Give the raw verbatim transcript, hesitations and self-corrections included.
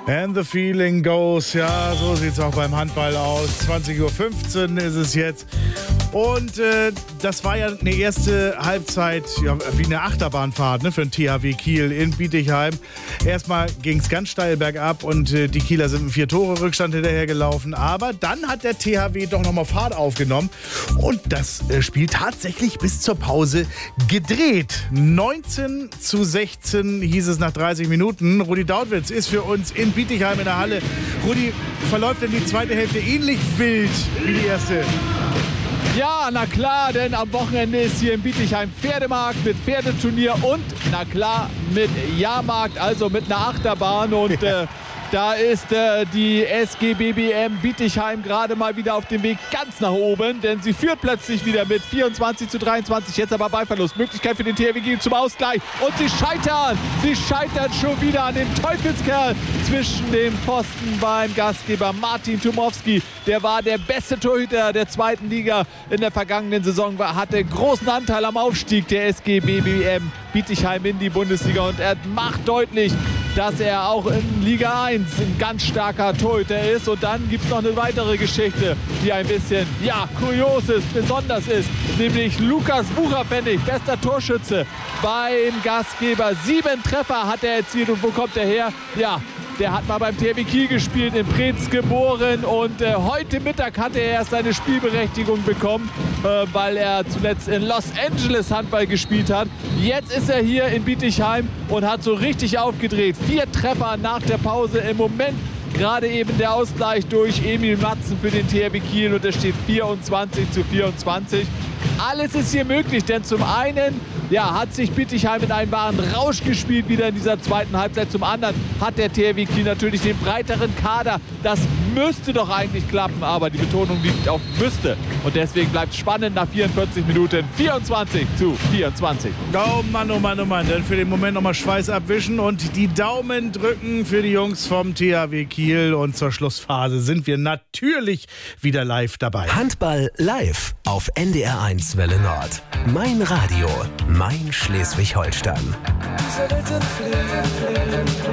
And the feeling goes. Ja, so sieht es auch beim Handball aus. zwanzig Uhr fünfzehn ist es jetzt. Und äh, das war ja eine erste Halbzeit, ja, wie eine Achterbahnfahrt, ne, für den T H W Kiel in Bietigheim. Erstmal ging es ganz steil bergab und äh, die Kieler sind mit vier Tore Rückstand hinterhergelaufen. Aber dann hat der T H W doch nochmal Fahrt aufgenommen und das äh, Spiel tatsächlich bis zur Pause gedreht. neunzehn zu sechzehn hieß es nach dreißig Minuten. Rudi Dautwitz ist für uns in Bietigheim in der Halle. Rudi, verläuft denn die zweite Hälfte ähnlich wild wie die erste? Ja, na klar, denn am Wochenende ist hier in Bietigheim Pferdemarkt mit Pferdeturnier und, na klar, mit Jahrmarkt, also mit einer Achterbahn. Und äh, da ist äh, die S G B B M Bietigheim gerade mal wieder auf dem Weg ganz nach oben, denn sie führt plötzlich wieder mit vierundzwanzig zu dreiundzwanzig, jetzt aber Ballverlust. Möglichkeit für den T H W Kiel zum Ausgleich und sie scheitern, sie scheitern schon wieder an dem Teufelskerl zwischen den Pfosten beim Gastgeber Martin Tumowski. Der war der beste Torhüter der zweiten Liga in der vergangenen Saison, hatte großen Anteil am Aufstieg der S G B B M Bietigheim in die Bundesliga und er macht deutlich, dass er auch in Liga eins ein ganz starker Torhüter ist. Und dann gibt es noch eine weitere Geschichte, die ein bisschen, ja, kurios ist, besonders ist. Nämlich Lukas Wucherpfennig, bester Torschütze beim Gastgeber. Sieben Treffer hat er erzielt. Und wo kommt er her? Ja, der hat mal beim T H W Kiel gespielt, in Preetz geboren. Und äh, heute Mittag hat er erst seine Spielberechtigung bekommen, äh, weil er zuletzt in Los Angeles Handball gespielt hat. Jetzt ist er hier in Bietigheim und hat so richtig aufgedreht. Vier Treffer nach der Pause. Im Moment gerade eben der Ausgleich durch Emil Matzen für den T H W Kiel und es steht vierundzwanzig zu vierundzwanzig. Alles ist hier möglich, denn zum einen ja, hat sich Bietigheim in einen wahren Rausch gespielt wieder in dieser zweiten Halbzeit. Zum anderen hat der T H W Kiel natürlich den breiteren Kader. Das müsste doch eigentlich klappen, aber die Betonung liegt auf müsste. Und deswegen bleibt es spannend nach vierundvierzig Minuten. vierundzwanzig zu vierundzwanzig. Oh Mann, oh Mann, oh Mann. Dann für den Moment nochmal Schweiß abwischen und die Daumen drücken für die Jungs vom T H W Kiel. Und zur Schlussphase sind wir natürlich wieder live dabei. Handball live auf N D R eins Welle Nord. Mein Radio, mein Schleswig-Holstein.